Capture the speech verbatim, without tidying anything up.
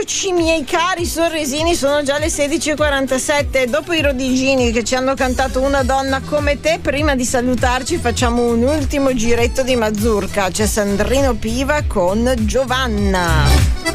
Eccoci miei cari sorrisini, sono già le sedici e quarantasette. Dopo i Rodigini che ci hanno cantato Una donna come te, prima di salutarci facciamo un ultimo giretto di mazurka. C'è Sandrino Piva con Giovanna.